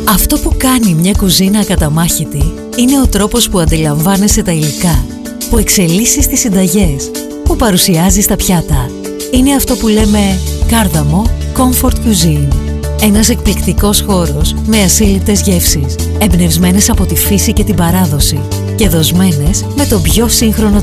Αυτό που κάνει μια κουζίνα ακαταμάχητη είναι ο τρόπος που αντιλαμβάνεσαι τα υλικά, που εξελίσσεις τις συνταγές, που παρουσιάζεις τα πιάτα. Είναι αυτό που λέμε Κάρδαμο Comfort Cuisine. Ένας εκπληκτικός χώρος με ασύλληπτες γεύσεις, εμπνευσμένες από τη φύση και την παράδοση και δοσμένες με τον πιο σύγχρονο